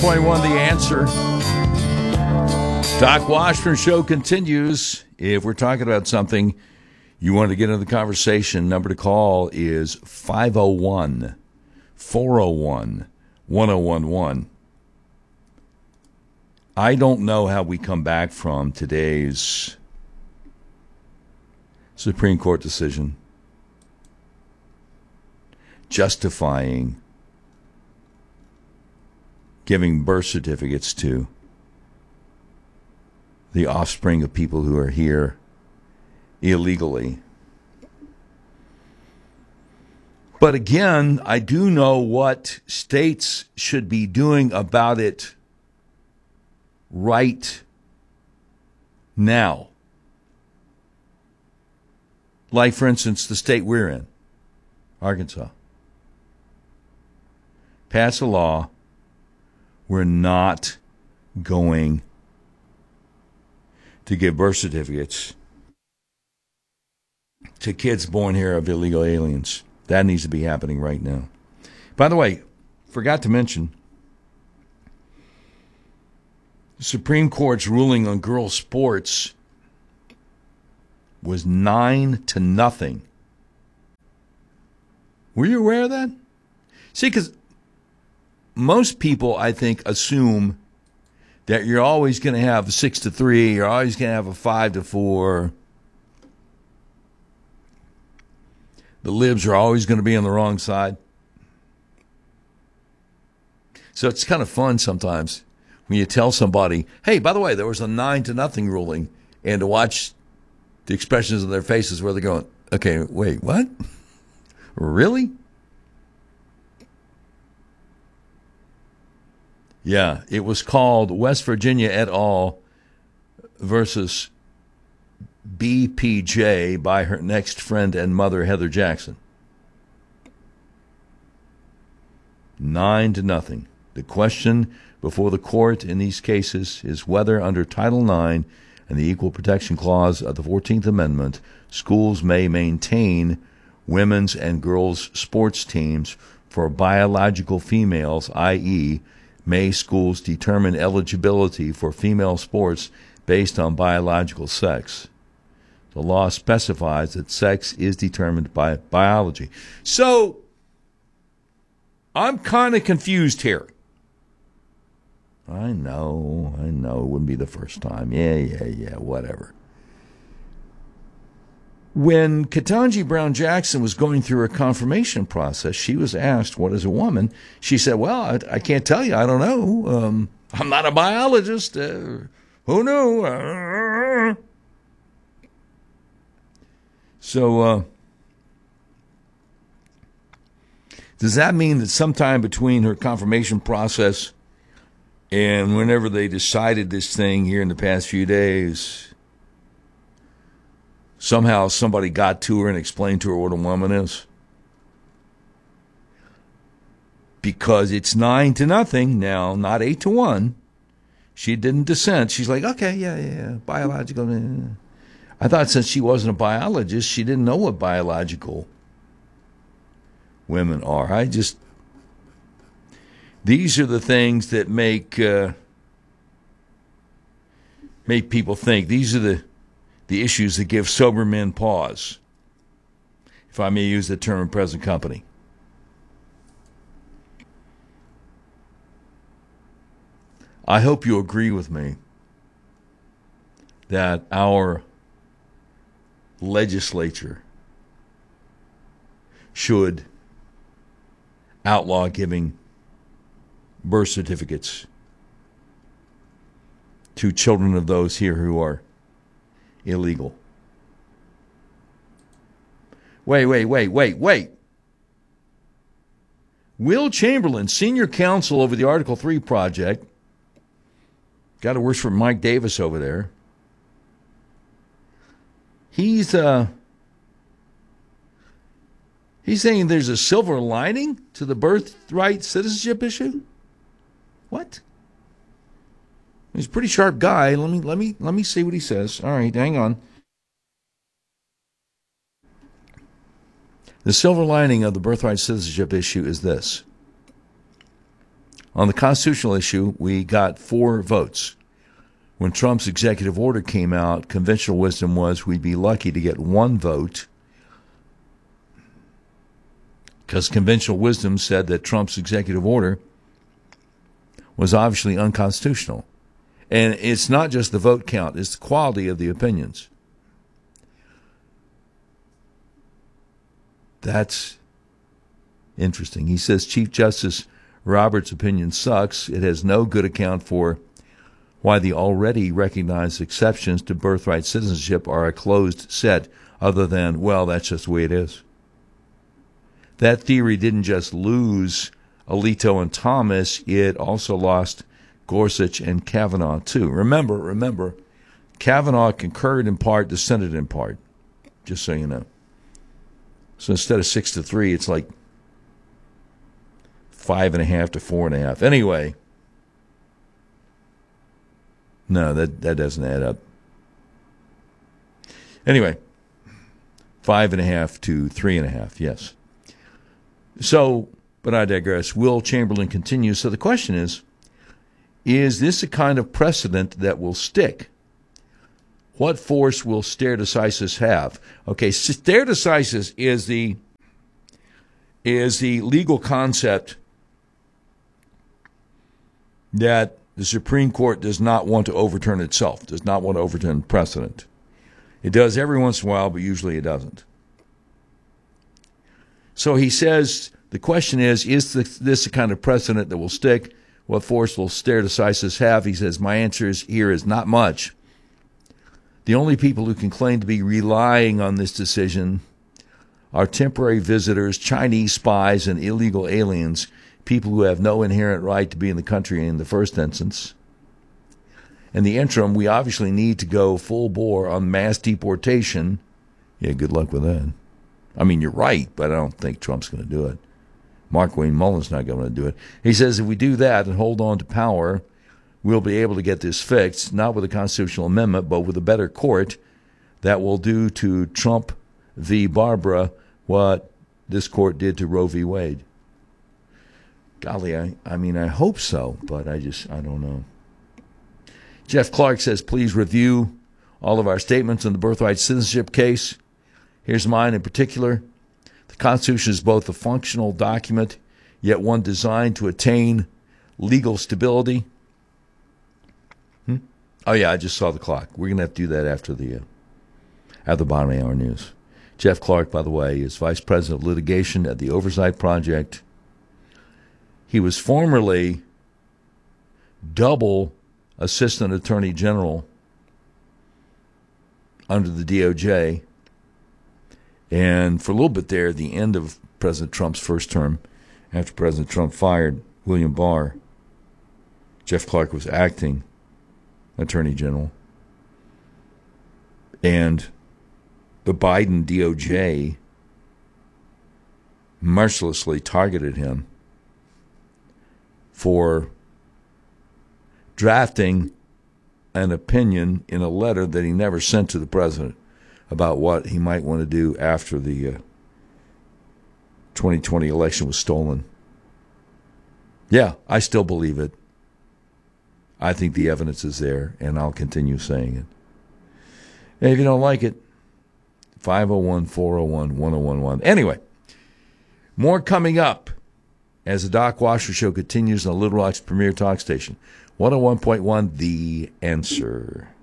104.1 The Answer. Doc Washburn Show continues. If we're talking about something you want to get into the conversation, number to call is 501-401-1011. I don't know how we come back from today's Supreme Court decision justifying giving birth certificates to the offspring of people who are here illegally. But again, I do know what states should be doing about it right now. Like, for instance, the state we're in, Arkansas. Pass a law. We're not going to give birth certificates to kids born here of illegal aliens. That needs to be happening right now. By the way, forgot to mention, the Supreme Court's ruling on girls' sports was 9-0. Were you aware of that? See, because most people, I think, assume that you're always going to have a 6-3, you're always going to have a 5-4. The libs are always going to be on the wrong side. So it's kind of fun sometimes when you tell somebody, hey, by the way, there was a 9-0 ruling, and to watch the expressions of their faces where they're going, okay, wait, what? Really? Yeah, it was called West Virginia et al. Versus BPJ by her next friend and mother, Heather Jackson. 9-0. The question before the court in these cases is whether under Title IX and the Equal Protection Clause of the 14th Amendment, schools may maintain women's and girls' sports teams for biological females, i.e., may schools determine eligibility for female sports based on biological sex. The law specifies that sex is determined by biology. So, I'm kind of confused here. I know, it wouldn't be the first time. Yeah, whatever. When Ketanji Brown Jackson was going through her confirmation process, she was asked, what is a woman? She said, well, I can't tell you. I don't know. I'm not a biologist. Who knew? So, does that mean that sometime between her confirmation process and whenever they decided this thing here in the past few days, somehow somebody got to her and explained to her what a woman is? Because it's 9-0 now, not 8-1. She didn't dissent. She's like, okay, yeah, biological. I thought since she wasn't a biologist, she didn't know what biological women are. These are the things that make people think. These are the issues that give sober men pause, if I may use the term in present company. I hope you agree with me that our legislature should outlaw giving birth certificates to children of those here who are illegal. Wait. Will Chamberlain, senior counsel over the Article 3 project, got to work for Mike Davis over there. He's saying there's a silver lining to the birthright citizenship issue. What? He's a pretty sharp guy. Let me see what he says. All right, hang on. The silver lining of the birthright citizenship issue is this. On the constitutional issue, we got 4 votes. When Trump's executive order came out, conventional wisdom was we'd be lucky to get 1 vote, because conventional wisdom said that Trump's executive order was obviously unconstitutional. And it's not just the vote count, it's the quality of the opinions. That's interesting. He says Chief Justice Roberts' opinion sucks. It has no good account for why the already recognized exceptions to birthright citizenship are a closed set, other than, well, that's just the way it is. That theory didn't just lose Alito and Thomas, it also lost Gorsuch and Kavanaugh, too. Remember, Kavanaugh concurred in part, dissented in part, just so you know. So instead of 6-3, it's like 5.5 to 4.5. Anyway, no, that doesn't add up. Anyway, 5.5 to 3.5, yes. So, but I digress. Will Chamberlain continues. So the question is this a kind of precedent that will stick? What force will stare decisis have? Okay, stare decisis is the legal concept that the Supreme Court does not want to overturn itself, does not want to overturn precedent. It does every once in a while, but usually it doesn't. So he says, the question is this a kind of precedent that will stick? What force will stare decisis have? He says, my answer here is not much. The only people who can claim to be relying on this decision are temporary visitors, Chinese spies, and illegal aliens, people who have no inherent right to be in the country in the first instance. In the interim, we obviously need to go full bore on mass deportation. Yeah, good luck with that. I mean, you're right, but I don't think Trump's going to do it. Mark Wayne Mullen's not going to do it. He says if we do that and hold on to power, we'll be able to get this fixed, not with a constitutional amendment, but with a better court that will do to Trump v. Barbara what this court did to Roe v. Wade. Golly, I mean, I hope so, but I don't know. Jeff Clark says, please review all of our statements on the birthright citizenship case. Here's mine in particular. The Constitution is both a functional document, yet one designed to attain legal stability. Oh, yeah, I just saw the clock. We're going to have to do that after the bottom of the hour news. Jeff Clark, by the way, is Vice President of Litigation at the Oversight Project. He was formerly double Assistant Attorney General under the DOJ. And for a little bit there, at the end of President Trump's first term, after President Trump fired William Barr, Jeff Clark was acting Attorney General. And the Biden DOJ mercilessly targeted him for drafting an opinion in a letter that he never sent to the president about what he might want to do after the 2020 election was stolen. Yeah, I still believe it. I think the evidence is there, and I'll continue saying it. And if you don't like it, 501-401-1011. Anyway, more coming up as the Doc Washer Show continues on Little Rock's premier talk station, 101.1 The Answer.